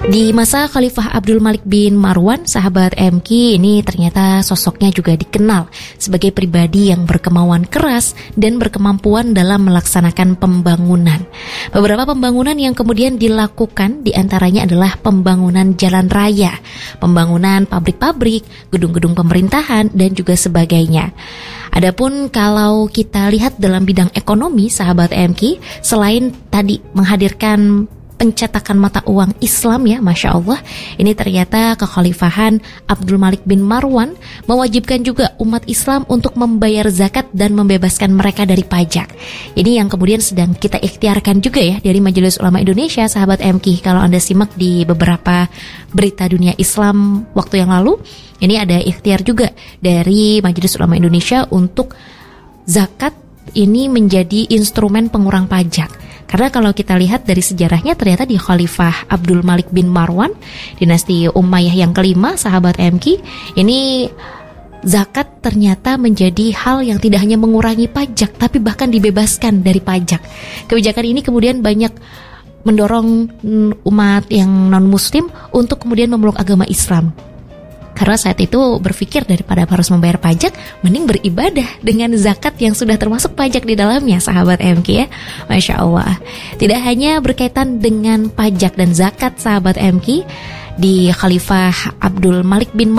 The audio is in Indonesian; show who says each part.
Speaker 1: Di masa Khalifah Abdul Malik bin Marwan, sahabat MQ ini ternyata sosoknya juga dikenal sebagai pribadi yang berkemauan keras dan berkemampuan dalam melaksanakan pembangunan. Beberapa pembangunan yang kemudian dilakukan diantaranya adalah pembangunan jalan raya, pembangunan pabrik-pabrik, gedung-gedung pemerintahan, dan juga sebagainya. Adapun kalau kita lihat dalam bidang ekonomi, sahabat MQ, selain tadi menghadirkan pencetakan mata uang Islam ya, Masya Allah, ini ternyata kekhalifahan Abdul Malik bin Marwan mewajibkan juga umat Islam untuk membayar zakat dan membebaskan mereka dari pajak. Ini yang kemudian sedang kita ikhtiarkan juga ya dari Majelis Ulama Indonesia, sahabat MQ. Kalau Anda simak di beberapa berita dunia Islam waktu yang lalu, ini ada ikhtiar juga dari Majelis Ulama Indonesia untuk zakat ini menjadi instrumen pengurang pajak. Karena kalau kita lihat dari sejarahnya, ternyata di Khalifah Abdul Malik bin Marwan, dinasti Umayyah yang kelima, sahabat MQ, ini zakat ternyata menjadi hal yang tidak hanya mengurangi pajak, tapi bahkan dibebaskan dari pajak. Kebijakan ini kemudian banyak mendorong umat yang non-muslim untuk kemudian memeluk agama Islam. Karena saat itu berpikir daripada harus membayar pajak, mending beribadah dengan zakat yang sudah termasuk pajak di dalamnya, sahabat MQ ya. Masya Allah. Tidak hanya berkaitan dengan pajak dan zakat, sahabat MQ, di Khalifah Abdul Malik bin